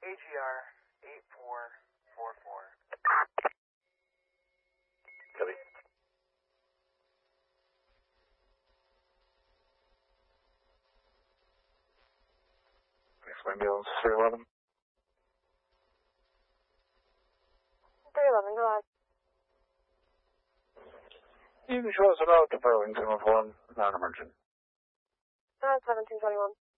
AGR 8444. Copy. Next ambulance, 311. 311, go ahead. You can show us about to Burlington with one non-emergent. 1721.